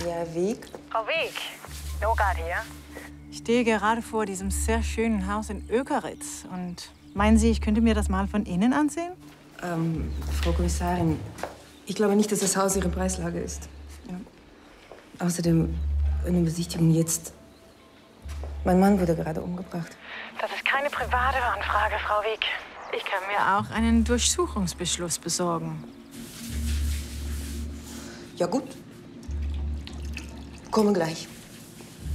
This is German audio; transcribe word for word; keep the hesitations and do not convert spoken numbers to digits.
Ja, Weg? Frau Weg, Nogard hier. Ich stehe gerade vor diesem sehr schönen Haus in Ökeritz. Und meinen Sie, ich könnte mir das mal von innen ansehen? Ähm, Frau Kommissarin, ich glaube nicht, dass das Haus Ihre Preislage ist. Ja. Außerdem, eine Besichtigung jetzt. Mein Mann wurde gerade umgebracht. Das ist keine private Anfrage, Frau Weg. Ich kann mir auch einen Durchsuchungsbeschluss besorgen. Ja gut. Komme gleich.